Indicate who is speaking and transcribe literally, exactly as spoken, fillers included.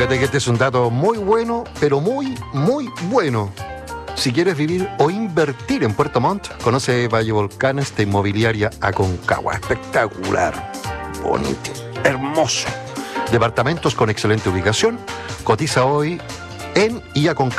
Speaker 1: Fíjate que este es un dato muy bueno, pero muy, muy bueno. Si quieres vivir o invertir en Puerto Montt, conoce Valle Volcanes de Inmobiliaria Aconcagua. Espectacular, bonito, hermoso. Departamentos con excelente ubicación. Cotiza hoy en iaconcagua